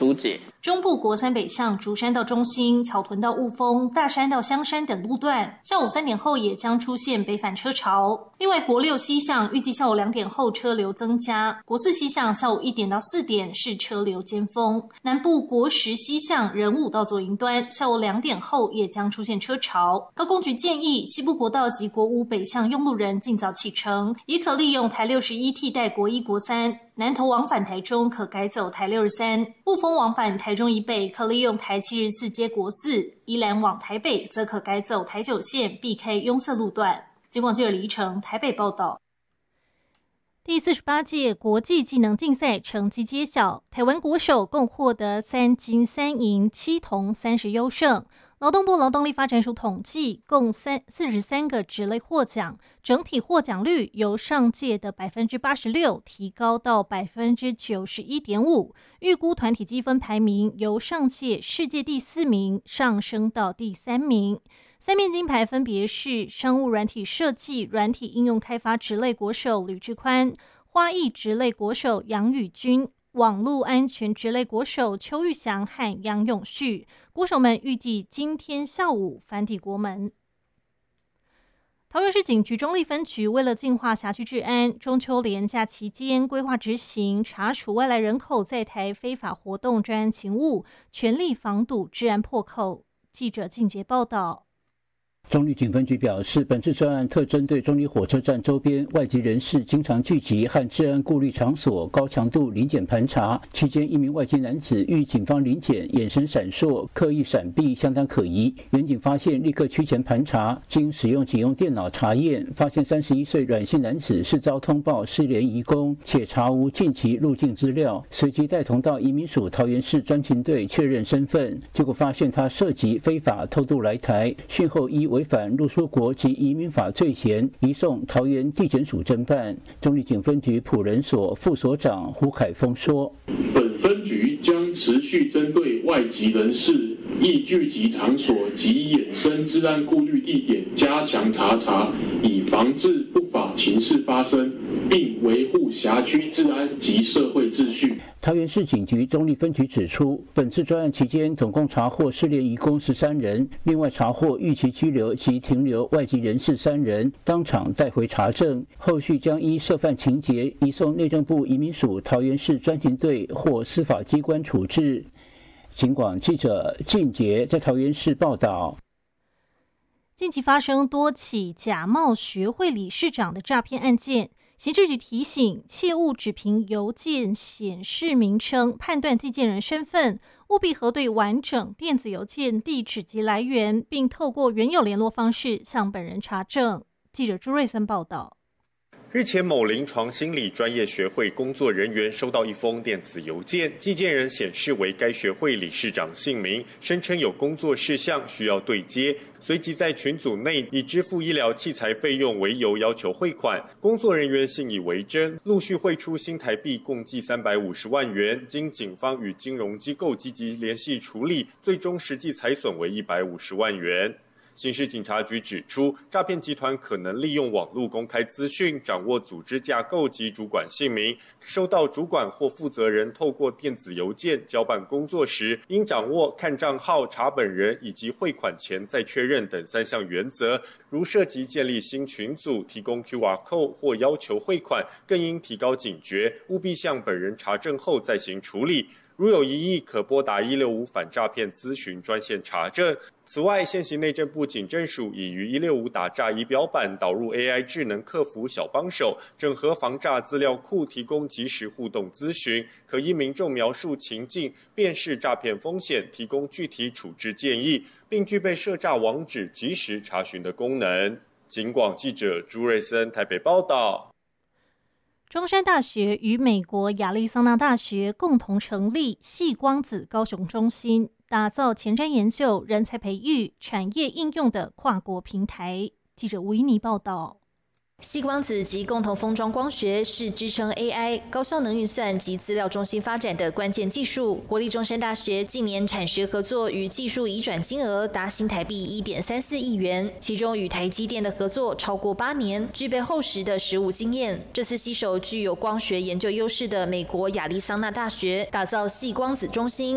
疏解。 中部国三北向竹山到中心、草屯到雾峰、大山到香山等路段，下午3点后也将出现北返车潮。另外，国六西向预计下午2点后车流增加，国四西向下午1点到4点是车流尖峰。南部国十西向仁武到左营端，下午2点后也将出现车潮。高工局建议西部国道及国五北向用路人尽早启程，也可利用台61替代国一、国三。南投往返台中可改走台63，雾峰往返台中以北可利用台74接国4，宜兰往台北则可改走台9线，避开拥塞路段。警广记者李依成台北报道。第48届国际技能竞赛成绩揭晓，台湾国手共获得3金3银7铜30优胜。劳动部劳动力发展署统计，共43个职类获奖，整体获奖率由上届的 86% 提高到 91.5%， 预估团体积分排名由上届世界第4名上升到第3名。3面金牌分别是商务软体设计、软体应用开发职类国手吕志宽、花艺职类国手杨宇君、网络安全职类国手邱玉祥和杨永旭，国手们预计今天下午返抵国门。桃园市警局中坜分局为了净化辖区治安，中秋连假期间规划执行查处外来人口在台非法活动专案勤务，全力防堵治安破口。记者靳杰报道。 中坜警分局表示，本次专案特针对中坜火车站周边外籍人士经常聚集和治安顾虑场所高强度临检盘查，期间一名外籍男子遇警方临检，眼神闪烁，刻意闪避，相当可疑。员警发现，立刻趋前盘查，经使用警用电脑查验，发现31岁阮姓男子是遭通报失联移工，且查无近期入境资料，随即带同到移民署桃园市专勤队确认身份，结果发现他涉及非法偷渡来台，讯后依违反入出国及移民法罪嫌，移送桃园地检署侦办。中坜警分局辅仁所副所长胡凯峰说：“ 本分局将持续针对外籍人士易聚集场所及衍生治安顾虑地点加强查，以防治不法情事发生，并维护辖区治安及社会秩序。” 桃园市警局中坜分局指出，本次专案期间总共查获失联移工13人，另外查获逾期拘留及停留外籍人士3人，当场带回查证，后续将依涉犯情节移送内政部移民署桃园市专勤队或司法机关处置。警广记者靳杰在桃园市报道。 近期发生多起假冒学会理事长的诈骗案件，刑事局提醒，切勿只凭邮件显示名称判断寄件人身份，务必核对完整电子邮件地址及来源，并透过原有联络方式向本人查证。记者朱瑞森报道。 日前，某临床心理专业学会工作人员收到一封电子邮件，寄件人显示为该学会理事长姓名，声称有工作事项需要对接，随即在群组内以支付医疗器材费用为由要求汇款，工作人员信以为真，陆续汇出新台币共计350万元，经警方与金融机构积极联系处理，最终实际财损为150万元。刑事警察局指出，诈骗集团可能利用网络公开资讯，掌握组织架构及主管姓名，收到主管或负责人透过电子邮件交办工作时，应掌握看账号、查本人以及汇款前再确认等3项原则。如涉及建立新群组、提供 QR code 或要求汇款，更应提高警觉，务必向本人查证后再行处理。如有疑义，可拨打165反诈骗咨询专线查证。此外，现行内政部警政署已于165打诈仪表板导入 AI 智能客服小帮手，整合防诈资料库，提供即时互动咨询，可依民众描述情境，辨识诈骗风险，提供具体处置建议，并具备涉诈网址即时查询的功能。警广记者朱瑞森台北报道。 中山大学与美国亚利桑那大学共同成立矽光子高雄中心，打造前瞻研究、人才培育、产业应用的跨国平台。记者吴依妮报道。 矽光子及共同封装光学是支撑 AI 高效能运算及资料中心发展的关键技术。国立中山大学近年产学合作与技术移转金额达新台币1.34亿元，其中与台积电的合作超过8年，具备厚实的实务经验。这次携手具有光学研究优势的美国亚利桑那大学，打造矽光子中心，